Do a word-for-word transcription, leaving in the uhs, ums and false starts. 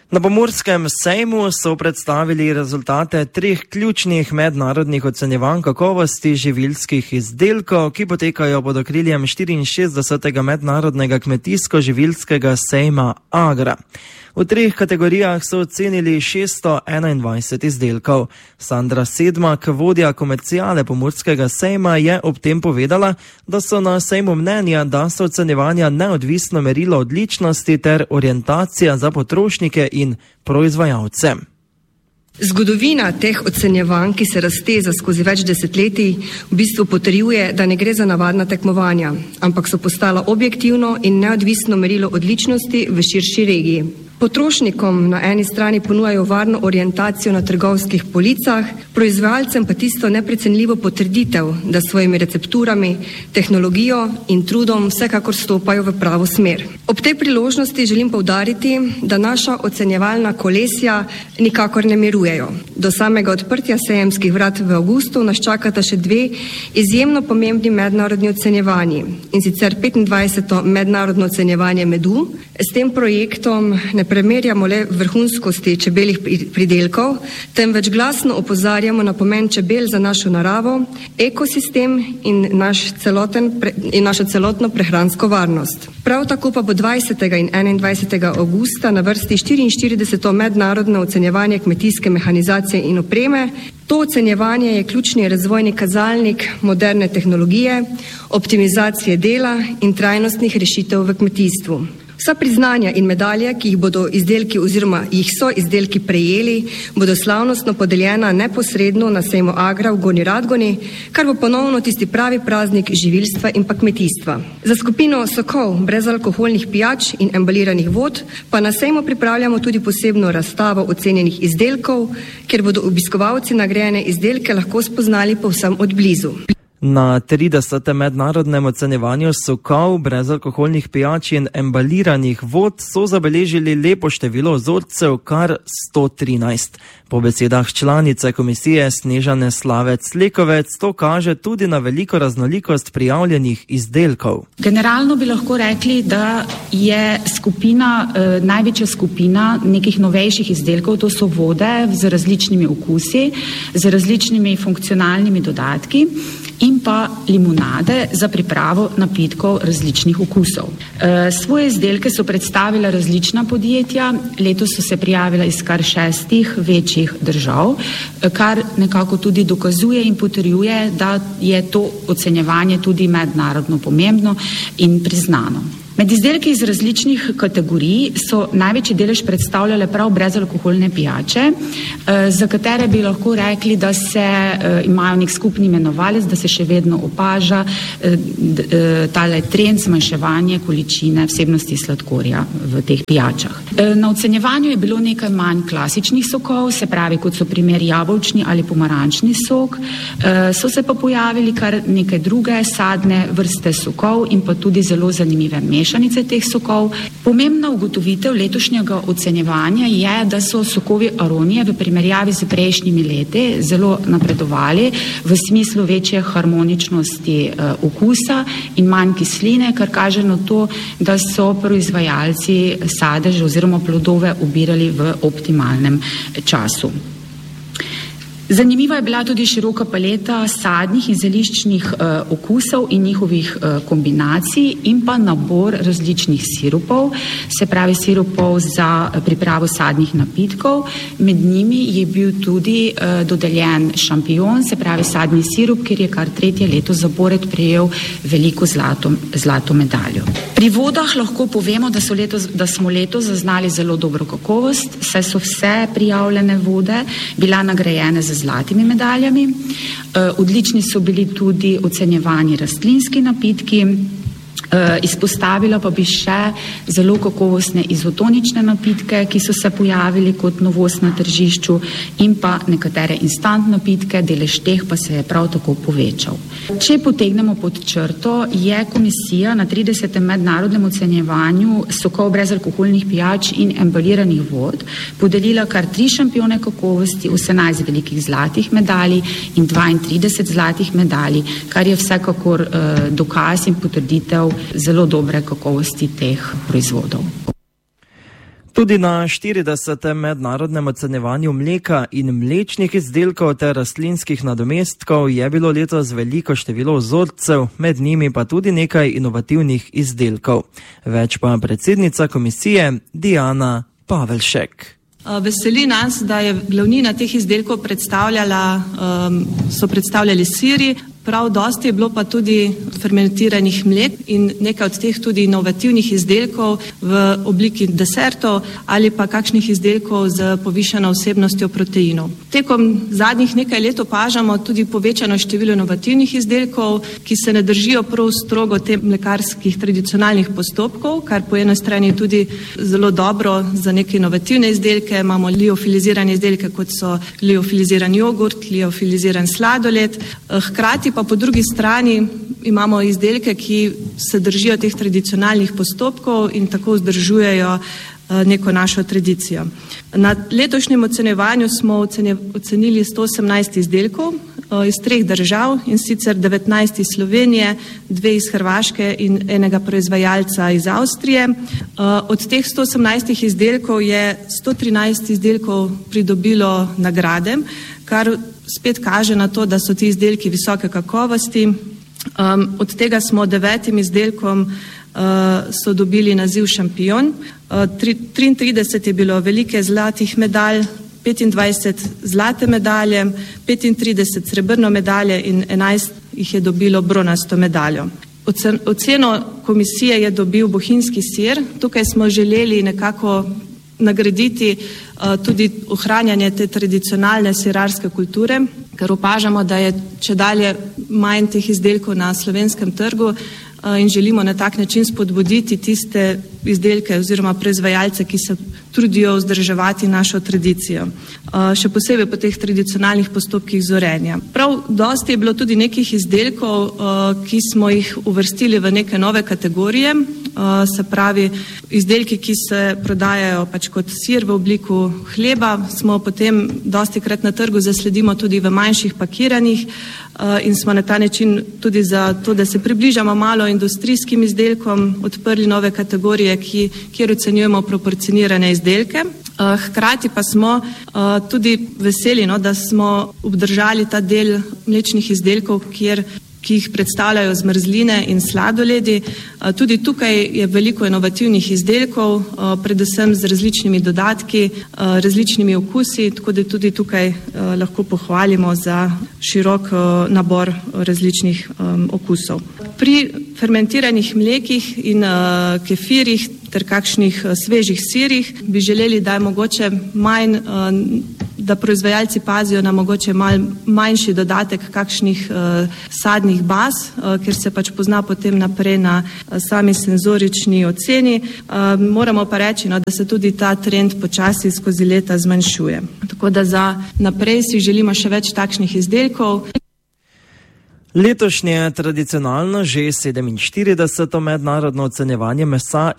Na Pomurskem sejmu so predstavili rezultate treh ključnih mednarodnih ocenjevanj kakovosti živilskih izdelkov, ki potekajo pod okriljem štiriinšestdesetega mednarodnega kmetijsko-živilskega sejma Agra. V treh kategorijah so ocenili šeststo enaindvajset izdelkov. Sandra Sedmak, vodja komerciale Pomurskega sejma, je ob tem povedala, da so na sejmu mnenja, da so ocenjevanja neodvisno merilo odličnosti ter orientacija za potrošnike in proizvajalce. Zgodovina teh ocenjevanj, ki se razteza skozi več desetletij, v bistvu potrjuje, da ne gre za navadna tekmovanja, ampak so postala objektivno in neodvisno merilo odličnosti v širši regiji. Potrošnikom na eni strani ponujajo varno orientacijo na trgovskih policah, proizvajalcem pa tisto neprecenljivo potrditev, da s svojimi recepturami, tehnologijo in trudom vsekakor stopajo v pravo smer. Ob tej priložnosti želim poudariti, da naša ocenjevalna kolesja nikakor ne mirujejo. Do samega odprtja sejemskih vrat v avgustu nas čakata še dve izjemno pomembni mednarodni ocenjevanji, in sicer petindvajseto mednarodno ocenjevanje medu. S tem projektom ne premerjamo le vrhunskosti čebeljih pridelkov, temveč glasno opozarjamo na pomen čebel za našo naravo, ekosistem in, naš celoten, in našo celotno prehransko varnost. Prav tako pa bo dvajsetega in enaindvajsetega avgusta na vrsti štiriinštirideseto mednarodno ocenjevanje kmetijske mehanizacije in opreme. To ocenjevanje je ključni razvojni kazalnik moderne tehnologije, optimizacije dela in trajnostnih rešitev v kmetijstvu. Vsa priznanja in medalje, ki jih bodo izdelki oziroma jih so izdelki prejeli, bodo slavnostno podeljena neposredno na sejmu Agra v Gornji Radgoni, kar bo ponovno tisti pravi praznik živilstva in pa kmetijstva. Za skupino sokov brezalkoholnih pijač in embaliranih vod pa na sejmu pripravljamo tudi posebno razstavo ocenjenih izdelkov, kjer bodo obiskovalci nagrajene izdelke lahko spoznali povsem od blizu. Na tridesetem mednarodnem ocenjevanju sokov, brezalkoholnih pijač in embaliranih vod so zabeležili lepo število vzorcev, kar sto trinajst. Po besedah članice komisije Snežane Slavec-Lekovec to kaže tudi na veliko raznolikost prijavljenih izdelkov. Generalno bi lahko rekli, da je skupina, eh, največja skupina nekih novejših izdelkov, to so vode z različnimi okusi, z različnimi funkcionalnimi dodatki in pa limonade za pripravo napitkov različnih okusov. E, svoje izdelke so predstavila različna podjetja, letos so se prijavila iz kar šestih večjih držav, kar nekako tudi dokazuje in potrjuje, da je to ocenjevanje tudi mednarodno pomembno in priznano. Med izdelki iz različnih kategorij so največji delež predstavljale prav brezalkoholne pijače, za katere bi lahko rekli, da se imajo nek skupni imenovalec, da se še vedno opaža tale trend zmanjševanja količine vsebnosti sladkorja v teh pijačah. Na ocenjevanju je bilo nekaj manj klasičnih sokov, se pravi, kot so primer jabolčni ali pomarančni sok, so se pa pojavili kar nekaj druge sadne vrste sokov in pa tudi zelo zanimive mešanice teh sokov. Pomembna ugotovitev letošnjega ocenjevanja je, da so sokovi Aronije v primerjavi z prejšnjimi leti zelo napredovali v smislu večje harmoničnosti uh, okusa in manj kisline, kar kaže na to, da so proizvajalci sadeže oziroma plodove ubirali v optimalnem času. Zanimiva je bila tudi široka paleta sadnih in zeliščnih uh, okusov in njihovih uh, kombinacij in pa nabor različnih sirupov, se pravi sirupov za pripravo sadnih napitkov. Med njimi je bil tudi uh, dodeljen šampion, se pravi sadni sirup, kjer je kar tretje leto zapored prejel veliko zlato, zlato medaljo. Pri vodah lahko povemo, da, so letos, da smo letos zaznali zelo dobro kakovost, saj so vse prijavljene vode bila nagrajene za zlatimi medaljami. Odlični so bili tudi ocenjevani rastlinski napitki. Izpostavila pa bi še zelo kakovostne izotonične napitke, ki so se pojavili kot novost na tržišču, in pa nekatere instant napitke, delež teh pa se je prav tako povečal. Če potegnemo pod črto, je komisija na tridesetem mednarodnem ocenjevanju sokov brezalkoholnih pijač in embaliranih vod podelila kar tri šampione kakovosti, osemnajst velikih zlatih medalj in dvaintrideset zlatih medalj, kar je vsekakor eh, dokaz in potrditev zelo dobre kakovosti teh proizvodov. Tudi na štiridesetem mednarodnem ocenjevanju mleka in mlečnih izdelkov ter rastlinskih nadomestkov je bilo letos veliko število vzorcev, med njimi pa tudi nekaj inovativnih izdelkov. Več pa predsednica komisije Diana Pavelšek. Veseli nas, da je glavnina teh izdelkov predstavljala, so predstavljali siri, prav dosti je bilo pa tudi fermentiranih mlek in nekaj od teh tudi inovativnih izdelkov v obliki desertov ali pa kakšnih izdelkov z povišano vsebnostjo proteinov. Tekom zadnjih nekaj let opažamo tudi povečano število inovativnih izdelkov, ki se ne držijo prav strogo te mlekarskih tradicionalnih postopkov, kar po eni strani tudi zelo dobro za neke inovativne izdelke. Imamo liofilizirane izdelke, kot so liofiliziran jogurt, liofiliziran sladoled, hkrati pa po drugi strani imamo izdelke, ki se držijo teh tradicionalnih postopkov in tako vzdržujejo neko našo tradicijo. Na letošnjem ocenjevanju smo ocenili sto osemnajst izdelkov iz treh držav, in sicer devetnajst iz Slovenije, dve iz Hrvaške in enega proizvajalca iz Avstrije. Od teh sto osemnajst izdelkov je sto trinajst izdelkov pridobilo nagrade, kar spet kaže na to, da so ti izdelki visoke kakovosti. Od tega smo devetim izdelkom so dobili naziv šampion, triintrideset je bilo velike zlatih medalj, petindvajset zlate medalje, petintrideset srebrno medalje in enajst jih je dobilo bronasto medaljo. Oceno komisije je dobil bohinjski sir. Tukaj smo želeli nekako nagraditi tudi ohranjanje te tradicionalne sirarske kulture, ker opažamo, da je čedalje manj teh izdelkov na slovenskem trgu in želimo na tak način spodbuditi tiste izdelke oziroma proizvajalce, ki se trudijo vzdrževati našo tradicijo, še posebej po teh tradicionalnih postopkih zorenja. Prav dosti je bilo tudi nekih izdelkov, ki smo jih uvrstili v neke nove kategorije, se pravi izdelki, ki se prodajajo pač kot sir v obliku hleba, smo potem dosti krat na trgu zasledimo tudi v manjših pakiranjih in smo na ta način tudi za to, da se približamo malo industrijskim izdelkom, odprli nove kategorije, ki, kjer ocenjujemo proporcionirane izdelke. Hkrati pa smo tudi veseli, no, da smo obdržali ta del mlečnih izdelkov, kjer ki jih predstavljajo zmrzline in sladoledi. Tudi tukaj je veliko inovativnih izdelkov, predvsem z različnimi dodatki, različnimi okusi, tako da tudi tukaj lahko pohvalimo za širok nabor različnih okusov. Pri fermentiranih mlekih in kefirih ter kakšnih svežih sirih bi želeli, da je mogoče manj, da proizvajalci pazijo na mogoče mal manjši dodatek kakšnih uh, sadnih baz, uh, ker se pač pozna potem naprej na uh, sami senzorični oceni. Uh, moramo pa reči, no, da se tudi ta trend počasi skozi leta zmanjšuje. Tako da za naprej si želimo še več takšnih izdelkov. Letošnje tradicionalno že sedeminštirideseto mednarodno ocenjevanje mesa